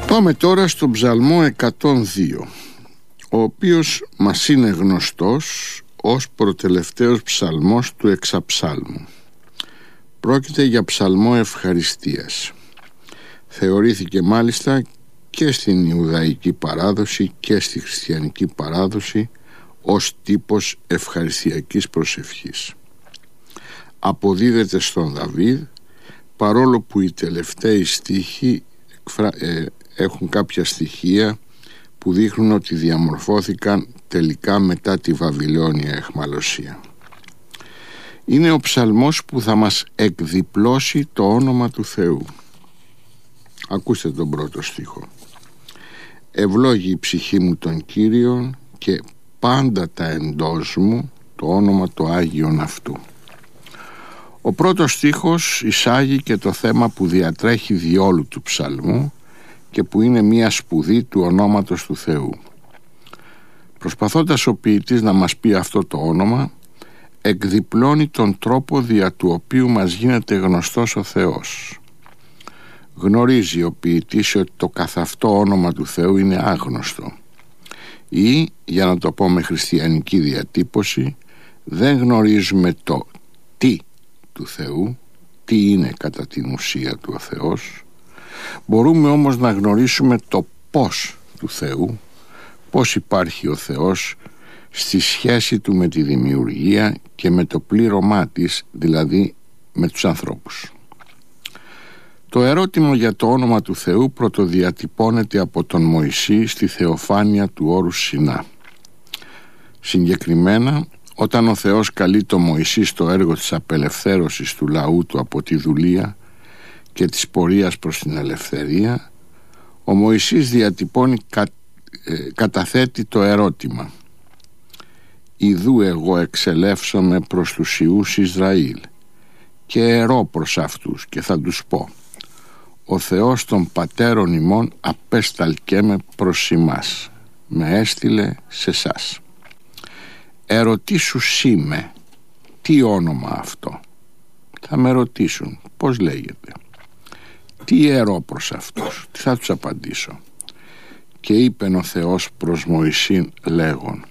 Πάμε τώρα στον Ψαλμό 102, ο οποίος μας είναι γνωστός ως προτελευταίος ψαλμός του εξαψάλμου. Πρόκειται για ψαλμό ευχαριστίας. Θεωρήθηκε μάλιστα και στην Ιουδαϊκή παράδοση και στη Χριστιανική παράδοση ως τύπος ευχαριστιακής προσευχής. Αποδίδεται στον Δαβίδ, παρόλο που οι τελευταίοι στίχοι έχουν κάποια στοιχεία που δείχνουν ότι διαμορφώθηκαν τελικά μετά τη Βαβυλώνια αιχμαλωσία. Είναι ο ψαλμός που θα μας εκδιπλώσει το όνομα του Θεού. Ακούστε τον πρώτο στίχο. Ευλόγει η ψυχή μου τον Κύριον και πάντα τα εντός μου το όνομα το Άγιον αυτού. Ο πρώτος στίχος εισάγει και το θέμα που διατρέχει διόλου του ψαλμού και που είναι μία σπουδή του ονόματος του Θεού. Προσπαθώντας ο ποιητής να μας πει αυτό το όνομα, εκδιπλώνει τον τρόπο δια του οποίου μας γίνεται γνωστός ο Θεός. Γνωρίζει ο ποιητής ότι το καθ' αυτό όνομα του Θεού είναι άγνωστο, ή, για να το πω με χριστιανική διατύπωση, δεν γνωρίζουμε το τι του Θεού, τι είναι κατά την ουσία του ο Θεός. Μπορούμε όμως να γνωρίσουμε το πώς του Θεού, πώς υπάρχει ο Θεός στη σχέση του με τη δημιουργία και με το πλήρωμά της, δηλαδή με τους ανθρώπους. Το ερώτημα για το όνομα του Θεού πρωτοδιατυπώνεται από τον Μωυσή στη θεοφάνεια του όρους Σινά. Συγκεκριμένα, όταν ο Θεός καλεί τον Μωυσή στο έργο της απελευθέρωσης του λαού του από τη δουλεία και της πορείας προς την ελευθερία, ο Μωυσής διατυπώνει, καταθέτει το ερώτημα: «Ιδού εγώ εξελεύσομαι προς τους ιούς Ισραήλ και ερώ προς αυτούς και θα τους πω, ο Θεός των πατέρων ημών απέσταλκέ με προς ημάς, με έστειλε σε σας. Ερωτήσου σήμε, τι όνομα αυτό?» Θα με ρωτήσουν, πώς λέγεται. Τι ερώ προς αυτούς, τι θα τους απαντήσω? Και είπεν ο Θεός προς Μωυσήν λέγον,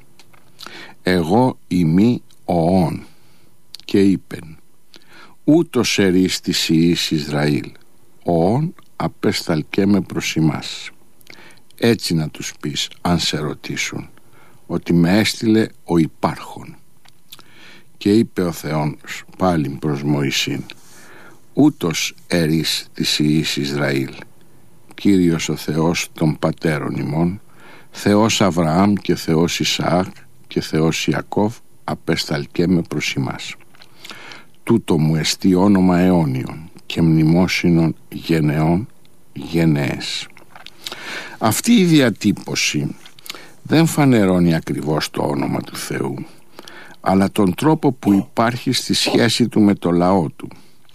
εγώ ημί οών. Και είπεν, ούτως ερείς της ιής Ισραήλ, οών απέσταλκέ με προς ημάς. Έτσι να τους πεις αν σε ρωτήσουν, ότι με έστειλε ο υπάρχον. Και είπε ο Θεός πάλιν προς Μωυσήν, ούτως ερείς της ιής Ισραήλ, Κύριος ο Θεός των πατέρων ημών, Θεός Αβραάμ και Θεός Ισαάκ και Θεός Ιακώβ απέσταλκέ με προς ημάς. Τούτο μου εστί όνομα αιώνιον και μνημόσυνον γενεών γενναίες. Αυτή η διατύπωση δεν φανερώνει ακριβώς το όνομα του Θεού, αλλά τον τρόπο που υπάρχει στη σχέση του με το λαό του.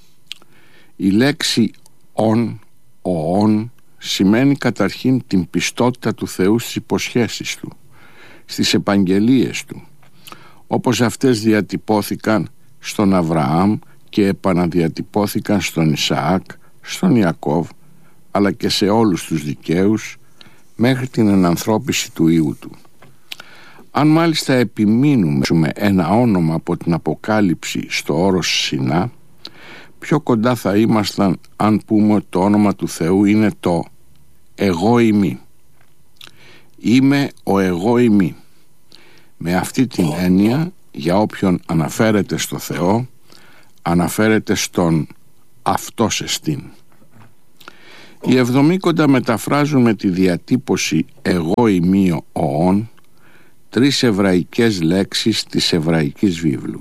Η λέξη «ον» σημαίνει καταρχήν την πιστότητα του Θεού στις υποσχέσεις του, στις επαγγελίες του, όπως αυτές διατυπώθηκαν στον Αβραάμ και επαναδιατυπώθηκαν στον Ισαάκ, στον Ιακώβ, αλλά και σε όλους τους δικαίους μέχρι την ενανθρώπιση του Υιού του. Αν μάλιστα επιμείνουμε ένα όνομα από την Αποκάλυψη στο όρος Σινά, πιο κοντά θα ήμασταν αν πούμε ότι το όνομα του Θεού είναι το «Εγώ ημί». Είμαι ο εγώ ημί. Με αυτή την έννοια, για όποιον αναφέρεται στο Θεό, αναφέρεται στον αυτός εστίν. Οι Εβδομήκοντα μεταφράζουν με τη διατύπωση «εγώ ημί οών» τρεις εβραϊκές λέξεις της εβραϊκής βίβλου,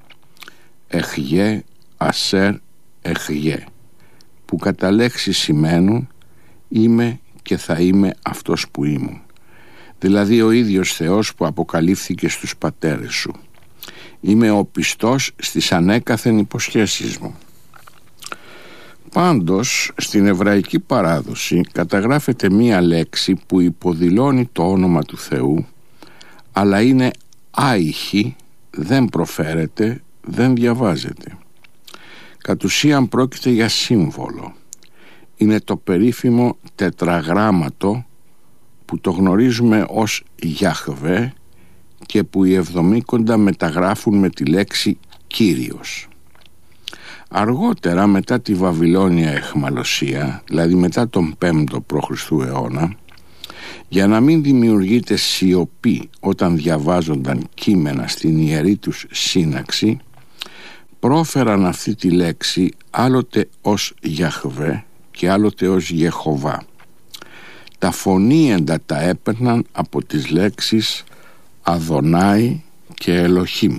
«εχιέ», «ασέρ», «εχιέ», που κατά λέξη σημαίνουν «είμαι και θα είμαι αυτός που ήμουν», δηλαδή ο ίδιος Θεός που αποκαλύφθηκε στους πατέρες σου. Είμαι ο πιστός στις ανέκαθεν υποσχέσεις μου. Πάντως, στην εβραϊκή παράδοση καταγράφεται μία λέξη που υποδηλώνει το όνομα του Θεού, αλλά είναι άϊχη, δεν προφέρεται, δεν διαβάζεται. Κατ' ουσίαν πρόκειται για σύμβολο. είναι το περίφημο τετραγράμματο που το γνωρίζουμε ως Γιαχβέ και που οι Εβδομήκοντα μεταγράφουν με τη λέξη Κύριος. Αργότερα, μετά τη Βαβυλώνια αιχμαλωσία, δηλαδή μετά τον 5ο π.Χ. αιώνα, για να μην δημιουργείται σιωπή όταν διαβάζονταν κείμενα στην ιερή τους σύναξη, πρόφεραν αυτή τη λέξη άλλοτε ως Γιαχβέ και άλλοτε ως Γεχοβά. Τα φωνήεντα τα έπαιρναν από τις λέξεις Αδονάη και Ελοχήμ.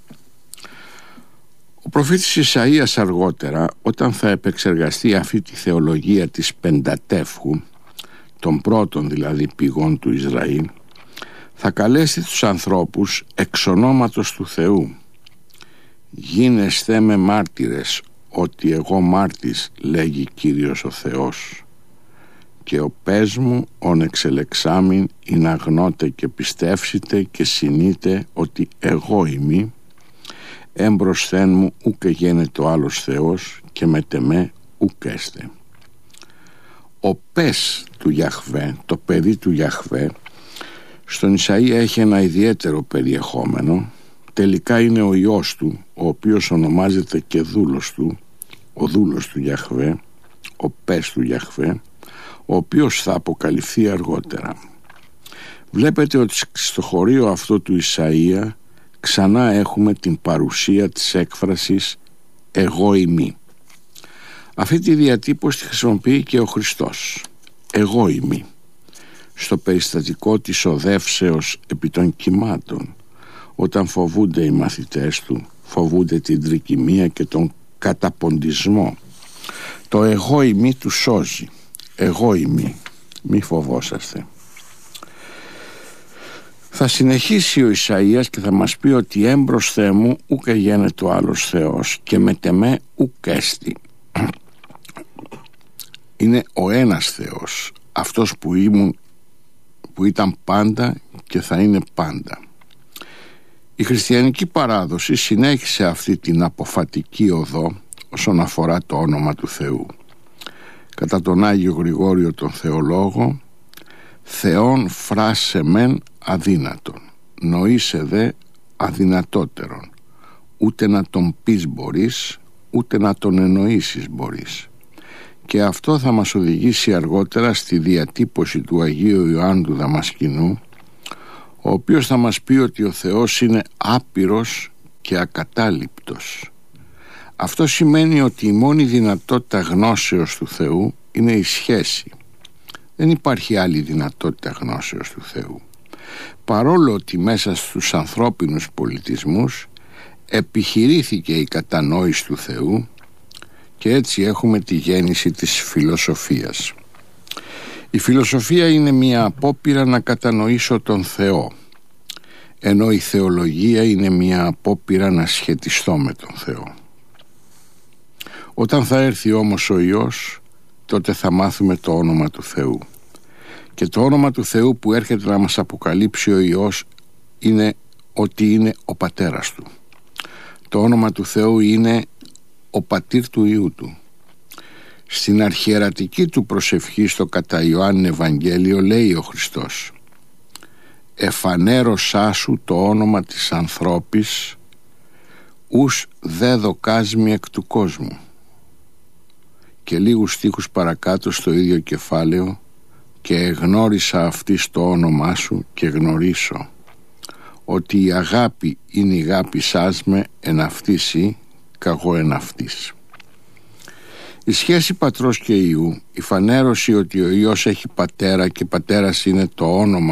Ο προφήτης Ισαΐας αργότερα, όταν θα επεξεργαστεί αυτή τη θεολογία της Πεντατεύχου, των πρώτων δηλαδή πηγών του Ισραήλ, θα καλέσει τους ανθρώπους εξ ονόματος του Θεού. «Γίνεσθε με μάρτυρες ότι εγώ μάρτης, λέγει Κύριος ο Θεός, και ο πες μου ον εξελεξάμην ειν αγνώτε και πιστεύσετε και συνείτε ότι εγώ ημί, έμπροσθεν μου ούκ γένετο άλλος Θεός και μετεμέ ούκ έστε». Ο πες του Γιαχβέ, το παιδί του Γιαχβέ, στον Ισαΐα έχει ένα ιδιαίτερο περιεχόμενο. Τελικά είναι ο Υιός του, ο οποίος ονομάζεται και δούλος του, ο δούλος του Γιαχβέ, ο πες του Γιαχβέ, ο οποίος θα αποκαλυφθεί αργότερα. Βλέπετε ότι στο χωρίο αυτό του Ισαΐα ξανά έχουμε την παρουσία της έκφρασης «εγώ ημί». Αυτή τη διατύπωση τη χρησιμοποιεί και ο Χριστός. «Εγώ ημί». Στο περιστατικό της οδεύσεως επί των κυμάτων, όταν φοβούνται οι μαθητές του, φοβούνται την τρικυμία και τον καταποντισμό, το «εγώ ημί» του σώζει. «Εγώ ημί, μη φοβόσαστε». Θα συνεχίσει ο Ισαΐας και θα μας πει ότι «έμπροσθέ μου ούκ γένετο άλλος Θεός και μετεμέ ούκ έστι». Είναι ο ένας Θεός, αυτός που ήταν πάντα και θα είναι πάντα. Η χριστιανική παράδοση συνέχισε αυτή την αποφατική οδό όσον αφορά το όνομα του Θεού. Κατά τον Άγιο Γρηγόριο τον Θεολόγο, «Θεόν φράσε μεν αδύνατον, νοήσε δε αδυνατότερον, ούτε να τον πεις μπορείς, ούτε να τον εννοήσεις μπορείς». Και αυτό θα μας οδηγήσει αργότερα στη διατύπωση του Αγίου Ιωάννου του Δαμασκηνού, ο οποίος θα μας πει ότι ο Θεός είναι άπειρος και ακατάληπτος. Αυτό σημαίνει ότι η μόνη δυνατότητα γνώσεως του Θεού είναι η σχέση. Δεν υπάρχει άλλη δυνατότητα γνώσεως του Θεού. Παρόλο ότι μέσα στους ανθρώπινους πολιτισμούς επιχειρήθηκε η κατανόηση του Θεού, και έτσι έχουμε τη γέννηση της φιλοσοφίας. Η φιλοσοφία είναι μια απόπειρα να κατανοήσω τον Θεό, ενώ η θεολογία είναι μια απόπειρα να σχετιστώ με τον Θεό. Όταν θα έρθει όμως ο Υιός, τότε θα μάθουμε το όνομα του Θεού. Και το όνομα του Θεού που έρχεται να μας αποκαλύψει ο Υιός είναι ότι είναι ο πατέρας του. Το όνομα του Θεού είναι ο πατήρ του Υιού του. Στην αρχιερατική του προσευχή στο κατά Ιωάννη Ευαγγέλιο λέει ο Χριστός: «Εφανέρωσά σου το όνομα της ανθρώπης, ους δε δοκάσμι εκ του κόσμου». Και λίγους στίχους παρακάτω στο ίδιο κεφάλαιο: «Και εγνώρισα αυτής το όνομά σου και γνωρίσω ότι η αγάπη είναι η αγάπη σας με εν αυτήσι καγώ εν αυτής». Η σχέση πατρός και Υιού, η φανέρωση ότι ο Υιός έχει πατέρα και πατέρας είναι το όνομα